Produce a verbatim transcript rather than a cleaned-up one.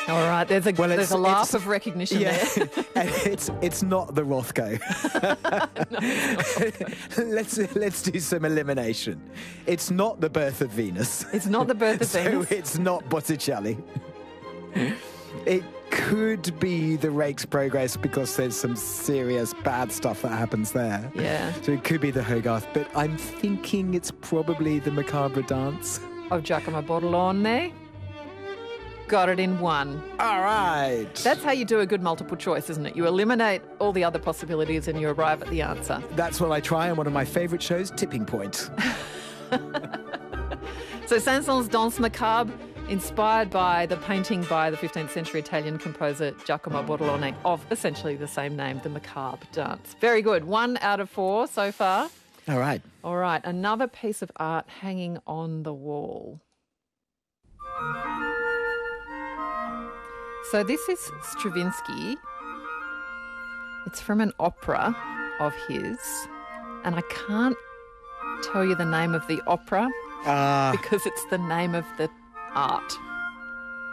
All right, there's a Well, there's it's- a laugh it's- of recognition Yeah, there. and it's it's not the Rothko. let's let's do some elimination. It's not the Birth of Venus. It's not the Birth of so Venus. it's not Botticelli. It could be the Rake's Progress because there's some serious bad stuff that happens there. Yeah. So it could be the Hogarth, but I'm thinking it's probably the Macabre Dance. Of Giacomo Bordelone. Got it in one. All right. That's how you do a good multiple choice, isn't it? You eliminate all the other possibilities and you arrive at the answer. That's what I try on one of my favourite shows, Tipping Point. So Saint-Saëns' Danse Macabre, inspired by the painting by the fifteenth century Italian composer Giacomo Bordelone of essentially the same name, the Macabre Dance. Very good. One out of four so far. All right. All right, another piece of art hanging on the wall. So this is Stravinsky. It's from an opera of his, and I can't tell you the name of the opera Ah. because it's the name of the art.